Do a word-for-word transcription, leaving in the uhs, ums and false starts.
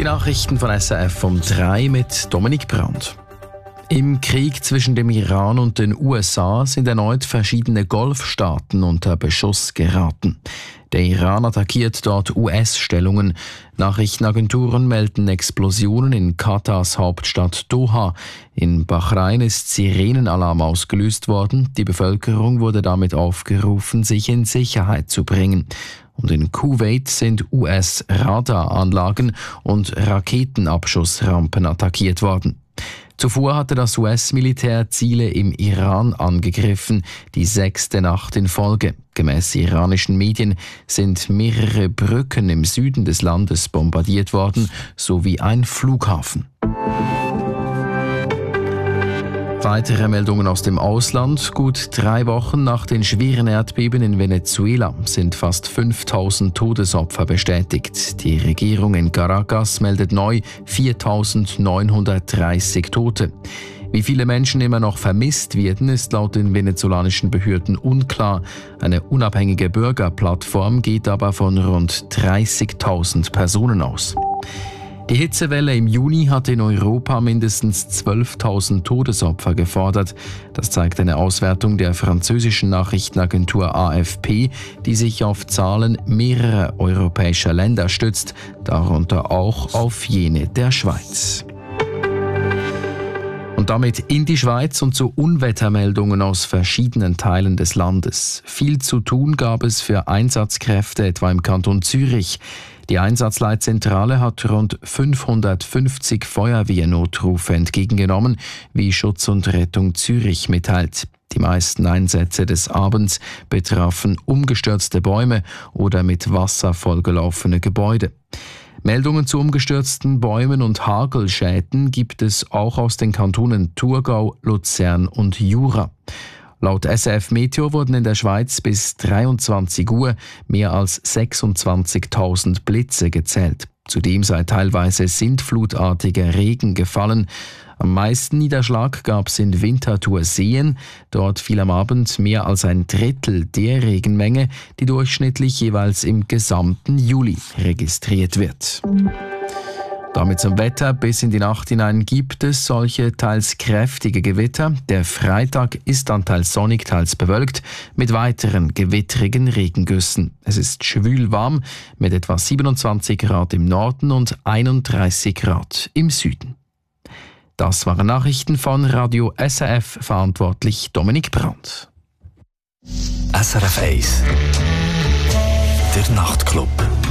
Die Nachrichten von S R F um drei mit Dominik Brandt. Im Krieg zwischen dem Iran und den U S A sind erneut verschiedene Golfstaaten unter Beschuss geraten. Der Iran attackiert dort U S-Stellungen. Nachrichtenagenturen melden Explosionen in Katars Hauptstadt Doha. In Bahrain ist Sirenenalarm ausgelöst worden. Die Bevölkerung wurde damit aufgerufen, sich in Sicherheit zu bringen. Und in Kuwait sind U S-Radaranlagen und Raketenabschussrampen attackiert worden. Zuvor hatte das U S-Militär Ziele im Iran angegriffen, die sechste Nacht in Folge. Gemäß iranischen Medien sind mehrere Brücken im Süden des Landes bombardiert worden, sowie ein Flughafen. Weitere Meldungen aus dem Ausland. Gut drei Wochen nach den schweren Erdbeben in Venezuela sind fast fünftausend Todesopfer bestätigt. Die Regierung in Caracas meldet neu viertausendneunhundertdreißig Tote. Wie viele Menschen immer noch vermisst werden, ist laut den venezolanischen Behörden unklar. Eine unabhängige Bürgerplattform geht aber von rund dreißigtausend Personen aus. Die Hitzewelle im Juni hat in Europa mindestens zwölftausend Todesopfer gefordert. Das zeigt eine Auswertung der französischen Nachrichtenagentur A F P, die sich auf Zahlen mehrerer europäischer Länder stützt, darunter auch auf jene der Schweiz. Und damit in die Schweiz und zu Unwettermeldungen aus verschiedenen Teilen des Landes. Viel zu tun gab es für Einsatzkräfte, etwa im Kanton Zürich. Die Einsatzleitzentrale hat rund fünfhundertfünfzig Feuerwehrnotrufe entgegengenommen, wie Schutz und Rettung Zürich mitteilt. Die meisten Einsätze des Abends betrafen umgestürzte Bäume oder mit Wasser vollgelaufene Gebäude. Meldungen zu umgestürzten Bäumen und Hagelschäden gibt es auch aus den Kantonen Thurgau, Luzern und Jura. Laut S R F Meteo wurden in der Schweiz bis dreiundzwanzig Uhr mehr als sechsundzwanzigtausend Blitze gezählt. Zudem sei teilweise sintflutartiger Regen gefallen. Am meisten Niederschlag gab es in Winterthur-Seen. Dort fiel am Abend mehr als ein Drittel der Regenmenge, die durchschnittlich jeweils im gesamten Juli registriert wird. Damit zum Wetter. Bis in die Nacht hinein gibt es solche teils kräftige Gewitter. Der Freitag ist dann teils sonnig, teils bewölkt mit weiteren gewittrigen Regengüssen. Es ist schwül warm mit etwa siebenundzwanzig Grad im Norden und einunddreißig Grad im Süden. Das waren Nachrichten von Radio S R F, verantwortlich Dominik Brandt. S R F eins, der Nachtclub.